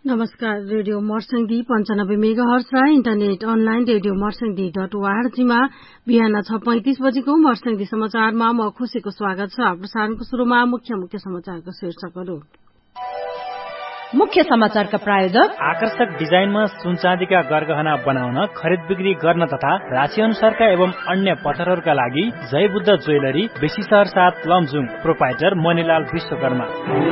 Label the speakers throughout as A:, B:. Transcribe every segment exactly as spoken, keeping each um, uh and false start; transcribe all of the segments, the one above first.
A: नमस्कार। रेडियो मर्सङ्दी पञ्चानब्बे मेगाहर्ज र इन्टरनेट अनलाइन रेडियो मर्सङ्दी डट ओआरजीमा बिहान छ पैंतिस बजेको मर्सङ्दी समाचारमा म खुशीको स्वागत छ। प्रसारणको शुरूमा मुख्य मुख्य समाचारको शीर्षकहरू।
B: मुख्य समाचारका प्रायोजक
C: आकर्षक डिजाइनमा सुनचाँदीका गरगहना बनाउन, खरिद बिक्री गर्न तथा राशि अनुसारका एवं अन्य पत्थरहरूका लागि जय बुद्ध ज्वेलरी, बेसी शहर सात, लमजुङ। प्रोपाइटर मणिलाल विश्वकर्मा।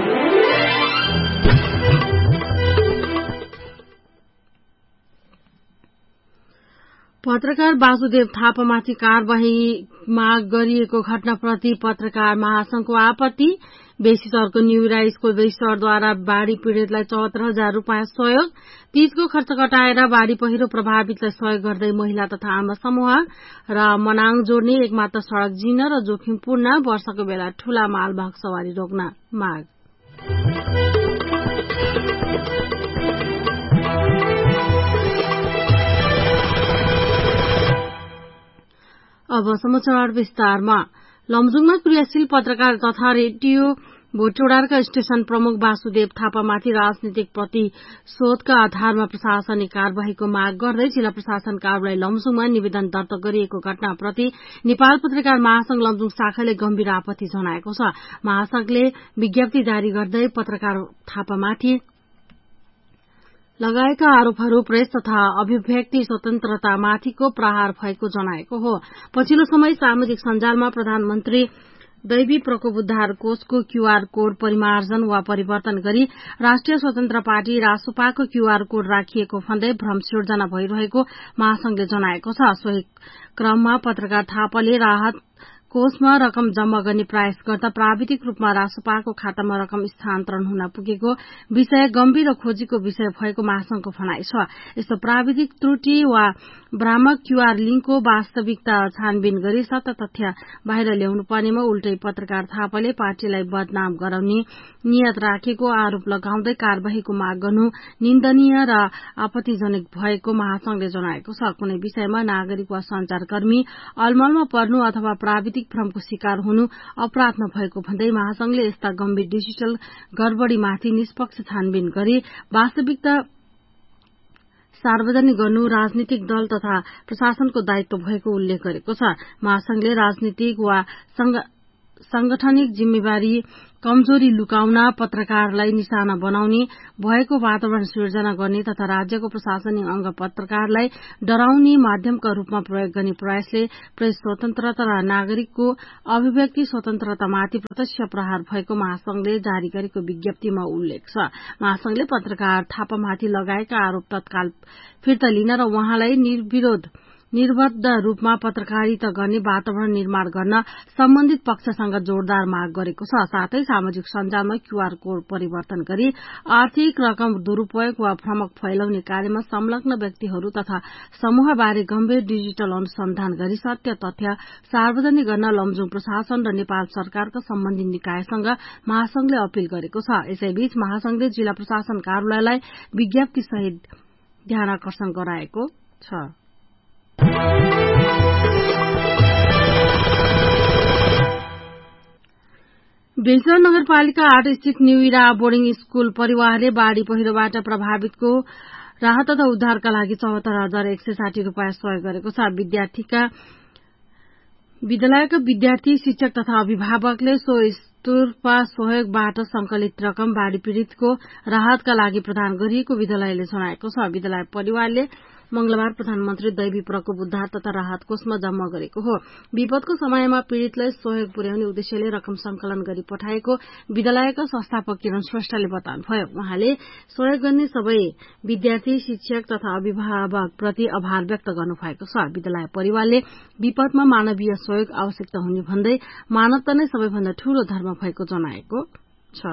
A: पत्रकार वासुदेव थापामाथि कार्यवाही माग गरिएको घटनाप्रति पत्रकार महासंघको आपत्ति। बेसी शहरको न्यू राइसको बेसी शहरद्वारा बाढ़ी पीड़ितलाई चौहत्तर हजार रूपियाँ सहयोग। तीजको खर्च घटाएर बाढ़ी पहिरो प्रभावितलाई सहयोग गर्दै महिला तथा आमा समूह। र मनाङ जोड्ने एकमात्र सड़क जीर्ण र जोखिमपूर्ण, वर्षाको बेला ठूला मालवाहक सवारी रोक्न माग। अब समाचार विस्तारमा। लमजुङमा क्रियाशील पत्रकार तथा रेडियो भोटोडारका स्टेशन प्रमुख वासुदेव थापामाथि राजनीतिक प्रतिशोधका आधारमा प्रशासनिक कार्यवाहीको माग गर्दै जिल्ला प्रशासन कार्यालय लमजुङमा निवेदन दर्ता गरिएको घटनाप्रति नेपाल पत्रकार महासंघ लमजुङ शाखाले गम्भीर आपत्ति जनाएको छ। महासंघले विज्ञप्ति जारी गर्दै पत्रकार थापामाथि लगाएका आरोपहरू प्रेस तथा अभिव्यक्ति स्वतन्त्रतामाथिको प्रहार भएको जनाएको हो। पछिल्लो समय सामाजिक सञ्जालमा प्रधानमन्त्री दैवी प्रकोप उद्धार कोषको क्यूआर कोड परिमार्जन वा परिवर्तन गरी राष्ट्रिय स्वतन्त्र पार्टी रासोपाको क्यूआर कोड राखिएको भन्दै भ्रम सिर्जना भइरहेको महासंघले जनाएको छ। सोही क्रममा पत्रकार थापाले राहत कोषमा रकम जम्मा गर्ने प्रयास गर्दा प्राविधिक रूपमा रासोपाको खातामा रकम स्थानान्तरण हुन पुगेको विषय गम्भीर र खोजीको विषय भएको महासंघको भनाइ छ। यस्तो प्राविधिक त्रुटि वा भ्रामक क्यूआर लिंकको वास्तविकता छानबिन गरी सत्य तथ्य बाहिर ल्याउनु पर्नेमा उल्टै पत्रकार थापाले पार्टीलाई बदनाम गराउने नियत राखेको आरोप लगाउँदै कार्यवाहीको माग गर्नु निन्दनीय र आपत्तिजनक भएको महासंघले जनाएको छ। कुनै विषयमा नागरिक वा संचारकर्मी अलमलमा पर्नु अथवा प्राविधिक भ्रमको शिकार हुनु अपराध नभएको भन्दै महासंघले यस्ता गम्भीर डिजिटल गड़बड़ीमाथि निष्पक्ष छानबिन गरी वास्तविकता सार्वजनिक गर्नु राजनीतिक दल तथा प्रशासनको दायित्व भएको उल्लेख गरेको छ। महासंघले राजनीतिक वा सांगठनिक जिम्मेवारी कमजोरी लुकाउन, पत्रकारलाई निशाना बनाउने, भएको वातावरण सिर्जना गर्ने तथा राज्यको प्रशासनिक अंग पत्रकारलाई डराउने माध्यमका रूपमा प्रयोग गर्ने प्रयासले प्रेस स्वतन्त्रता र नागरिकको अभिव्यक्ति स्वतन्त्रतामाथि प्रत्यक्ष प्रहार भएको महासंघले जारी गरेको विज्ञप्तिमा उल्लेख छ। महासंघले पत्रकार थापामाथि लगाएका आरोप तत्काल फिर्ता लिन र उहाँलाई निर्विरोध निर्बद्ध रूपमा पत्रकारिता गर्ने वातावरण निर्माण गर्न सम्बन्धित पक्षसँग जोरदार माग गरेको छ। साथै सामाजिक सञ्जालमा क्यूआर कोड परिवर्तन गरी आर्थिक रकम दुरूपयोग वा भ्रमक फैलाउने कार्यमा संलग्न व्यक्तिहरू तथा समूहबारे गम्भीर डिजिटल अनुसन्धान गरी सत्य तथ्य सार्वजनिक गर्न लमजुङ प्रशासन र नेपाल सरकारका सम्बन्धित निकायसँग महासंघले अपील गरेको छ। यसैबीच महासंघले जिल्ला प्रशासन कार्यालयलाई विज्ञप्ति सहित ध्यानाकर्षण गराएको छ। बेलसर नगरपालिका आठ स्थित न्यू इरा बोर्डिङ स्कूल परिवारले बाढ़ी पहिरोबाट प्रभावितको राहत तथा उद्धारका लागि चौहत्तर हजार एक सय साठी रूपियाँ सहयोग गरेको छ। विद्यार्थीका विद्यालयका विद्यार्थी, शिक्षक तथा अभिभावकले सो स्तूर्पा सहयोगबाट संकलित रकम बाढ़ी पीड़ितको राहतका लागि प्रदान गरिएको विद्यालयले जनाएको छ। विद्यालय परिवारले मंगलबार प्रधानमन्त्री दैवी प्रकोप उद्धार तथा राहत कोषमा जम्मा गरेको हो। विपदको समयमा पीड़ितलाई सहयोग पुर्याउने उद्देश्यले रकम संकलन गरी पठाएको विद्यालयका संस्थापक किरण श्रेष्ठले बताउनुभयो। उहाँले सहयोग गर्ने सबै विद्यार्थी, शिक्षक तथा अभिभावक प्रति आभार व्यक्त गर्नुभएको छ। विद्यालय परिवारले विपदमा मानवीय सहयोग आवश्यकता हुने भन्दै मानवता नै सबैभन्दा ठूलो धर्म भएको जनाएको छ।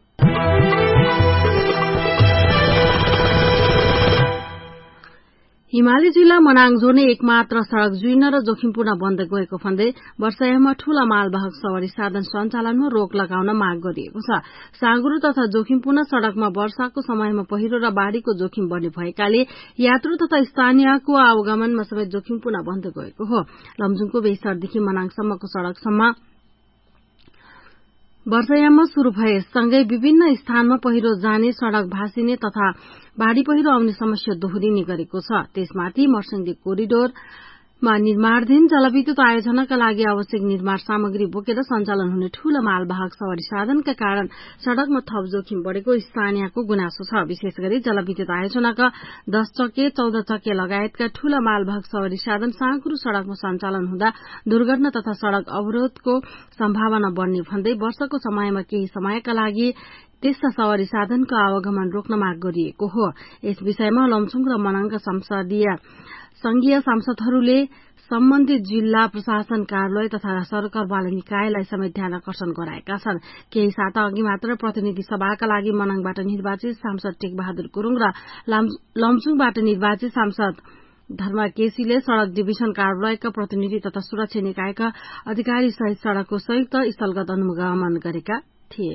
A: हिमाली जिल्ला मनाङ जोड्ने एकमात्र सड़क जीर्ण र जोखिमपूर्ण बन्दै गएको भन्दै वर्षायाममा ठूला मालवाहक सवारी साधन सञ्चालनमा रोक लगाउन माग गरिएको छ। साँगुरो तथा जोखिमपूर्ण सड़कमा वर्षाको समयमा पहिरो र बाढ़ीको जोखिम बढ़ने भएकाले यात्रु तथा स्थानीयको आवागमनमा समेत जोखिमपूर्ण बन्दै गएको हो। लमजुङको बेसरदेखि मनाङसम्मको सड़कसम्म वर्षायाममा शुरू भए सँगै विभिन्न स्थानमा पहिरो जाने, सड़क भासिने तथा बाढ़ी पहिरो आउने समस्या दोहोरिने गरेको छ। त्यसमाथि मर्सिङदी कोरिडोरमा निर्माणाधीन जलविद्युत आयोजनाका लागि आवश्यक निर्माण सामग्री बोकेर सञ्चालन हुने ठूला मालवाहक सवारी साधनका कारण सड़कमा थप जोखिम बढ़ेको स्थानीयको गुनासो छ। विशेष गरी जलविद्युत आयोजनाका दश चक्के, चौध चक्के लगायतका ठूला मालवाहक सवारी साधन साँघुरो सड़कमा सञ्चालन हुँदा दुर्घटना तथा सड़क अवरोधको सम्भावना बढ़ने भन्दै वर्षको समयमा केही समयका लागि त्यस्ता सवारी साधनको आवागमन रोक्न माग गरिएको हो। यस विषयमा लमचुङ र मनाङका संसदीय संघीय सांसदहरूले सम्बन्धित जिल्ला प्रशासन कार्यालय तथा सरकारवाला निकायलाई समेत ध्यान आकर्षण गराएका छन्। केही साता अघि मात्र प्रतिनिधि सभाका लागि मनाङबाट निर्वाचित सांसद टेकबहादुर गुरूङ र लमचुङबाट निर्वाचित सांसद धर्म केसीले सड़क डिभिजन कार्यालयका प्रतिनिधि तथा सुरक्षा निकायका अधिकारी सहित सड़कको संयुक्त स्थलगत अनुगमन गरेका थिए।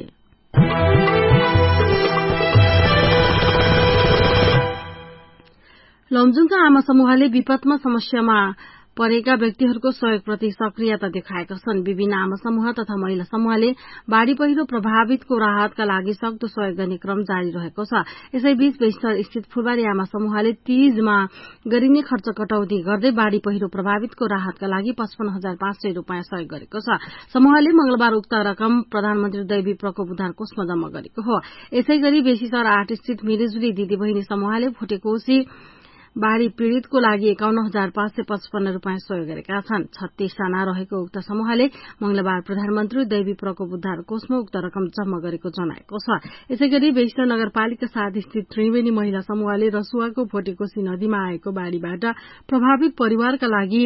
A: लमजुङका आमा समूहले विपदमा समस्यामा परेका व्यक्तिहरूको सहयोगप्रति सक्रियता देखाएका छन्। विभिन्न आमा समूह तथा महिला समूहले बाढ़ी पहिरो प्रभावितको राहतका लागि सक्दो सहयोग गर्ने क्रम जारी रहेको छ। यसैबीच बेसीसर स्थित फुलबारी आमा समूहले तीजमा गरिने खर्च कटौती गर्दै बाढ़ी पहिरो प्रभावितको राहतका लागि पचपन्न हजार पाँच सय रूपियाँ सहयोग गरेको छ। समूहले मंगलबार उक्त रकम प्रधानमन्त्री दैवी प्रकोप उद्धार कोषमा जम्मा गरेको हो। यसै गरी बेसीसर आठ स्थित मिलिजुली दिदी बहिनी समूहले फुटेकोसी बाढ़ी पीड़ितको लागि एकाउन्न हजार पाँच सय पचपन्न रूपियाँ सहयोग गरेका छन्। छत्तीस जना रहेको उक्त समूहले मंगलबार प्रधानमन्त्री दैवी प्रकोप उद्धार कोषमा उक्त रकम जम्मा गरेको जनाएको छ। यसैगरी बेसीसर नगरपालिका साथ स्थित त्रिवेणी महिला समूहले रसुवाको फुटेकोसी नदीमा आएको बाढ़ीबाट प्रभावित परिवारका लागि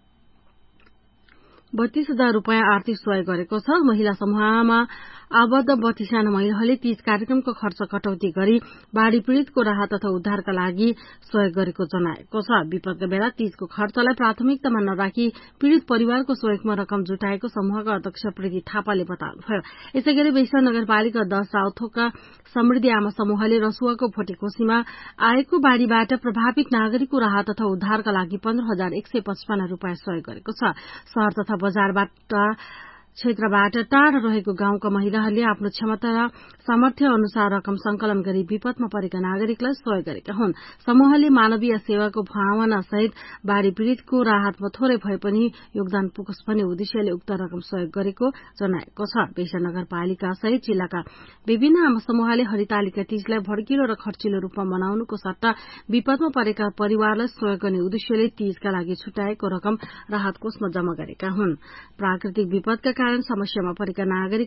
A: बत्तीस हजार रूपियाँ आर्थिक सहयोग गरेको छ। महिला समूहमा आबद्ध बत्तीसजना महिलाहरूले तीज कार्यक्रमको खर्च कटौती गरी बाढ़ी पीड़ितको राहत तथा उद्धारका लागि सहयोग गरेको जनाएको छ। विपदका बेला तीजको खर्चलाई प्राथमिकतामा नराखी पीड़ित परिवारको सहयोगमा रकम जुटाएको समूहका अध्यक्ष प्रीति थापाले बताउनुभयो। यसैगरी बेसीसर नगरपालिका दश राउथोकका समृद्धि आमा समूहले रसुवाको फुटेकोसीमा आएको बाढ़ीबाट प्रभावित नागरिकको राहत तथा उद्धारका लागि पन्ध्र हजार एक सय पचपन्न रूपियाँ सहयोग गरेको छ। शहर तथा बजारबाट क्षेत्रबाट टाढा रहेको गाउँका महिलाहरूले आफ्नो क्षमता र सामर्थ्य अनुसार रकम संकलन गरी विपदमा परेका नागरिकलाई सहयोग गरेका हुन्। समूहले मानवीय सेवाको भावना सहित बाढ़ी पीड़ितको राहतमा थोरै भए पनि योगदान पुगोस् भन्ने उद्देश्यले उक्त रकम सहयोग गरेको जनाएको छ। बेसीसर नगरपालिका सहित जिल्लाका विभिन्न आमा समूहले हरितालिका तीजलाई भड्किलो र खर्चिलो रूपमा मनाउनुको सट्टा विपदमा परेका परिवारलाई सहयोग गर्ने उद्देश्यले तीजका लागि छुट्याएको रकम राहत कोषमा जम्मा गरेका हुन्। प्राकृतिक विपदका कारण समस्यामा परेका नागरिक